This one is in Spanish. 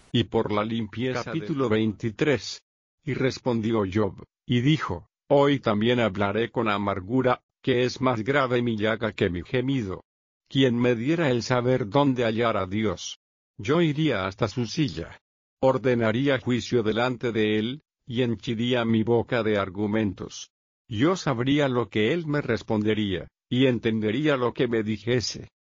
y por la limpieza. Capítulo 23. Y respondió Job, y dijo, hoy también hablaré con amargura, que es más grave mi llaga que mi gemido. Quien me diera el saber dónde hallar a Dios. Yo iría hasta su silla. Ordenaría juicio delante de él, y henchiría mi boca de argumentos. Yo sabría lo que él me respondería, y entendería lo que me dijese.